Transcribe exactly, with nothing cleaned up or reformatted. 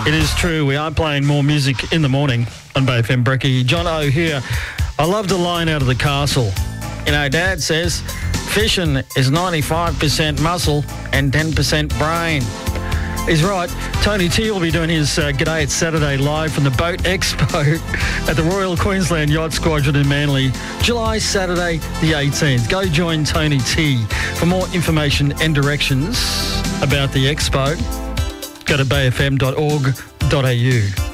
It is true, we are playing more music in the morning on Bay F M. Brecky. John O here. I loved a line out of The Castle. You know, Dad says, fishing is ninety-five percent muscle and ten percent brain. He's right. Tony T will be doing his uh, G'day It's Saturday live from the Boat Expo at the Royal Queensland Yacht Squadron in Manly, July, Saturday the eighteenth. Go join Tony T. For more information and directions about the expo, go to bay f m dot org dot a u.